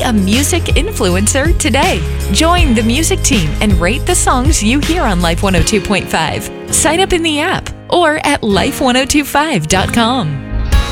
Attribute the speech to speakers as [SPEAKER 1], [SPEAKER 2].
[SPEAKER 1] a music influencer today. Join the music team and rate the songs you hear on Life 102.5. Sign up in the app or at life1025.com.